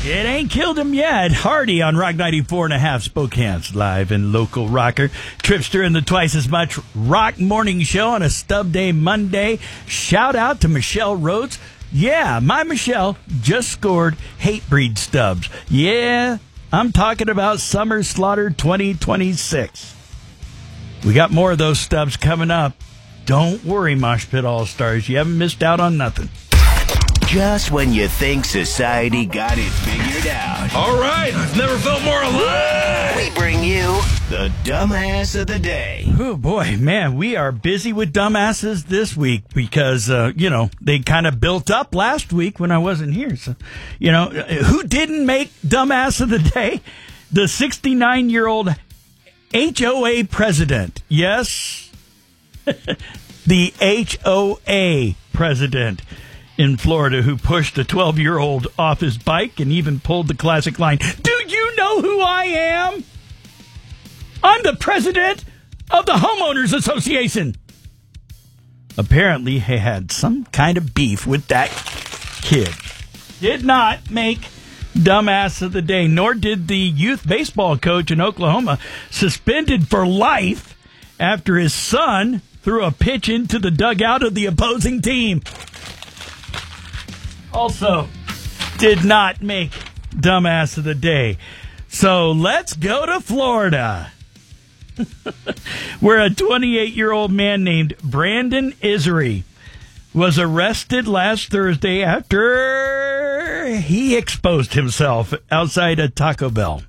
It ain't killed him yet. Hardy on Rock 94.5, Spokane's live and local rocker. Tripster in the twice as much rock morning show on a stub day Monday. Shout out to Michelle Rhodes. Yeah, my Michelle just scored Hatebreed stubs. Yeah, I'm talking about Summer Slaughter 2026. We got more of those stubs coming up. Don't worry, Mosh Pit All-Stars. You haven't missed out on nothing. Just when you think society got it figured out. All right, I've never felt more alive. We bring you the Dumbass of the Day. Oh, boy, man, we are busy with dumbasses this week because, they kind of built up last week when I wasn't here. So, who didn't make Dumbass of the Day? The 69-year-old HOA president. Yes, the HOA president in Florida who pushed a 12-year-old off his bike and even pulled the classic line, "Do you know who I am? I'm the president of the Homeowners Association." Apparently, he had some kind of beef with that kid. Did not make Dumbass of the Day, nor did the youth baseball coach in Oklahoma, suspended for life after his son threw a pitch into the dugout of the opposing team. Also, did not make Dumbass of the Day. So let's go to Florida, where a 28-year-old man named Brandon Isery was arrested last Thursday after he exposed himself outside a Taco Bell.